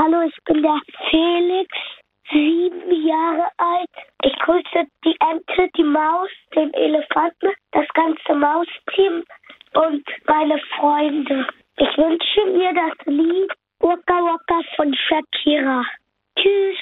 Hallo, ich bin der Felix, 7 Jahre alt. Ich grüße die Ente, die Maus, den Elefanten, das ganze Mausteam und meine Freunde. Ich wünsche mir das Lied Waka Waka von Shakira. Tschüss.